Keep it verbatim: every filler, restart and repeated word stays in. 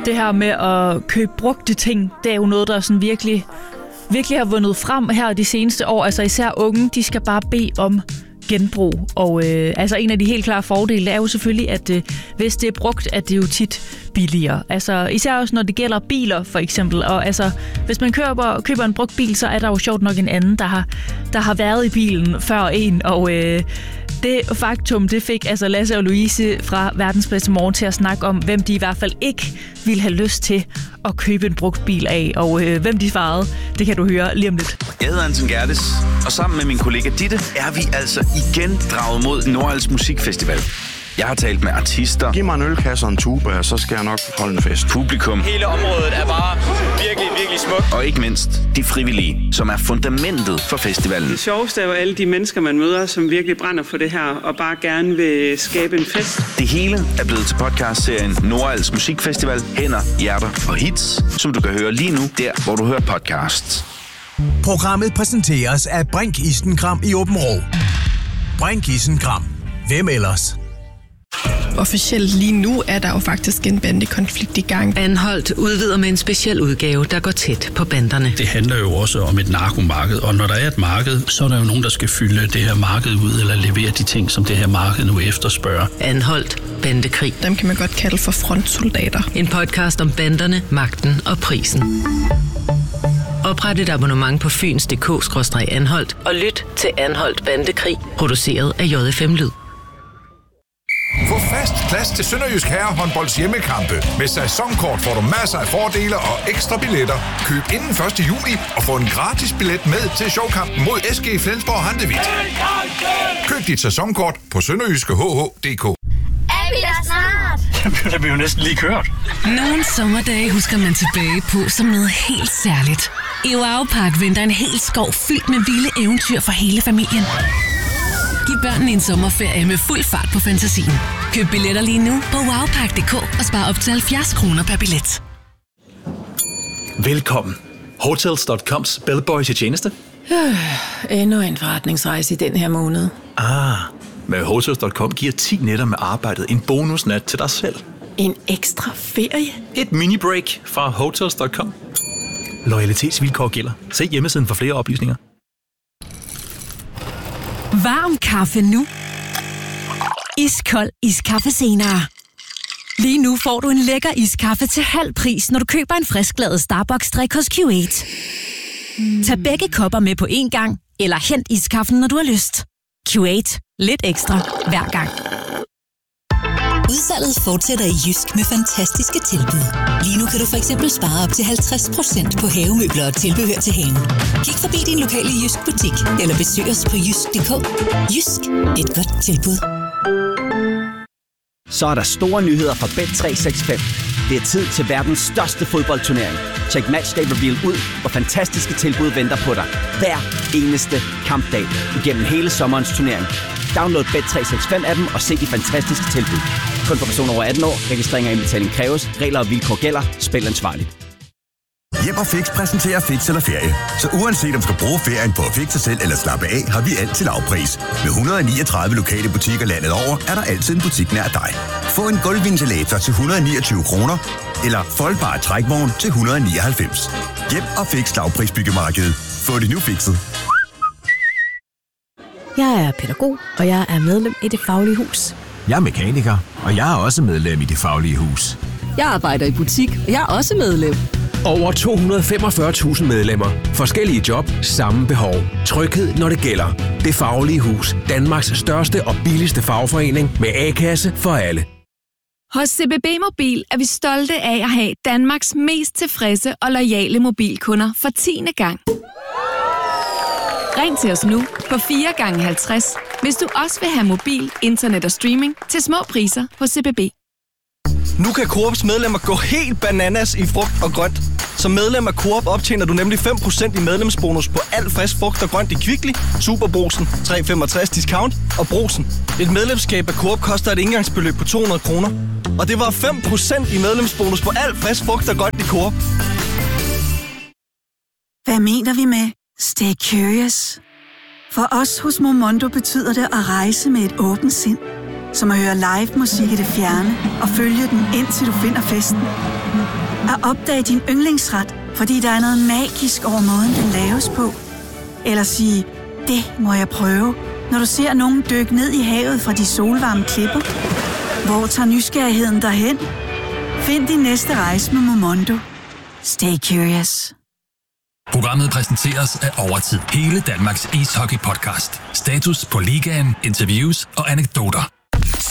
det her med at købe brugte ting, det er jo noget, der sådan virkelig, virkelig har vundet frem her de seneste år. Altså især unge, de skal bare bede om genbrug. Og øh, altså en af de helt klare fordele er jo selvfølgelig, at øh, hvis det er brugt, at det er jo tit billigere. Altså især også når det gælder biler for eksempel. Og altså hvis man køber, køber en brugt bil, så er der jo sjovt nok en anden, der har, der har været i bilen før en. Og øh, det faktum, det fik altså Lasse og Louise fra Verdens Bedste Morgen til at snakke om, hvem de i hvert fald ikke ville have lyst til at købe en brugt bil af. Og øh, hvem de svarede, det kan du høre lige om lidt. Jeg hedder Anton Gerdes, og sammen med min kollega Ditte er vi altså igen draget mod Nordals Musikfestival. Jeg har talt med artister. Giv mig en ølkasse og en tuba, så skal jeg nok holde en fest. Publikum. Hele området er bare virkelig, virkelig smukt. Og ikke mindst de frivillige, som er fundamentet for festivalen. Det sjoveste er jo alle de mennesker, man møder, som virkelig brænder for det her, og bare gerne vil skabe en fest. Det hele er blevet til podcastserien Nordals Musikfestival, Hænder, Hjerter og Hits, som du kan høre lige nu, der hvor du hører podcasts. Programmet præsenteres af Brink Isenkram i Åben Rå. Brink Isenkram. Hvem ellers? Officielt lige nu er der jo faktisk en bandekonflikt i gang. Anholdt udvider med en speciel udgave, der går tæt på banderne. Det handler jo også om et narkomarked, og når der er et marked, så er der jo nogen, der skal fylde det her marked ud, eller levere de ting, som det her marked nu efterspørger. Anholdt bandekrig. Dem kan man godt kalde for frontsoldater. En podcast om banderne, magten og prisen. Opret et abonnement på fyns punktum d k skråstreg anholdt og lyt til Anholdt Bandekrig, produceret af J F M Lyd. Få fast plads til Sønderjysk Herrehåndbolds hjemmekampe. Med sæsonkort får du masser af fordele og ekstra billetter. Køb inden første juli og få en gratis billet med til showkampen mod S G Flensborg Handewitt. Køb dit sæsonkort på sønderjyske h h punktum d k. Er vi der snart? Det bliver jo næsten lige kørt. Nogle sommerdage husker man tilbage på som noget helt særligt. I Wow Park venter en hel skov fyldt med vilde eventyr for hele familien. Giv børnene en sommerferie med fuld fart på fantasien. Køb billetter lige nu på wowpark punktum d k og spar op til halvfjerds kroner per billet. Velkommen. Hotels punktum coms bellboy til tjeneste. Øh, endnu en forretningsrejse i den her måned. Ah, med Hotels punktum com giver ti nætter med arbejdet en bonusnat til dig selv. En ekstra ferie? Et mini-break fra Hotels punktum com. Loyalitetsvilkår gælder. Se hjemmesiden for flere oplysninger. Varm kaffe nu. Iskold iskaffe senere. Lige nu får du en lækker iskaffe til halv pris, når du køber en frisklavet Starbucks-drik hos Q otte. Mm. Tag begge kopper med på én gang, eller hent iskaffen, når du har lyst. Q otte. Lidt ekstra hver gang. Udsalget fortsætter i Jysk med fantastiske tilbud. Lige nu kan du for eksempel spare op til halvtreds procent på havemøbler og tilbehør til haven. Kig forbi din lokale Jysk butik, eller besøg os på jysk punktum d k. Jysk. Et godt tilbud. Så er der store nyheder fra Bet tre seks fem. Det er tid til verdens største fodboldturnering. Check Matchday Reveal ud, hvor fantastiske tilbud venter på dig. Hver eneste kampdag igennem hele sommerens turnering. Download Bet tre seks fem appen og se de fantastiske tilbud. Kun for personer over atten år. Registrering og indbetaling kræves. Regler og vilkår gælder. Spil ansvarligt. Jep og Fix præsenterer Fix eller Ferie. Så uanset om du skal bruge ferien på at fikse sig selv eller slappe af, har vi alt til lavpris. Med et hundrede og niogtredive lokale butikker landet over, er der altid en butik nær dig. Få en gulvventilator til et hundrede og niogtyve kroner, eller foldbar trækvogn til et hundrede og nioghalvfems. Jep og Fix lavprisbyggemarkedet. Få det nu fikset. Jeg er pædagog, og jeg er medlem i Det Faglige Hus. Jeg er mekaniker, og jeg er også medlem i Det Faglige Hus. Jeg arbejder i butik, og jeg er også medlem. Over to hundrede og femogfyrre tusind medlemmer. Forskellige job, samme behov. Tryghed, når det gælder. Det Faglige Hus. Danmarks største og billigste fagforening med A-kasse for alle. Hos C B B Mobil er vi stolte af at have Danmarks mest tilfredse og loyale mobilkunder for tiende gang. Ring til os nu på fire gange halvtreds, hvis du også vil have mobil, internet og streaming til små priser hos C B B. Nu kan Coops medlemmer gå helt bananas i frugt og grønt. Som medlem af Coop optjener du nemlig fem procent i medlemsbonus på al frisk frugt og grønt i Kvickly, Superbrugsen, tre komma femogtres discount og Brugsen. Et medlemskab af Coop koster et engangsbeløb på to hundrede kroner. Og det var fem procent i medlemsbonus på al frisk frugt og grønt i Coop. Hvad mener vi med stay curious? For os hos Momondo betyder det at rejse med et åbent sind. Som at høre live musik i det fjerne og følge den indtil du finder festen. At opdage din yndlingsret, fordi der er noget magisk over måden, den laves på. Eller sige, det må jeg prøve, når du ser nogen dykke ned i havet fra de solvarme klipper. Hvor tager nysgerrigheden derhen? Find din næste rejse med Momondo. Stay curious. Programmet præsenteres af Overtid. Hele Danmarks ishockey-podcast. Status på ligaen, interviews og anekdoter.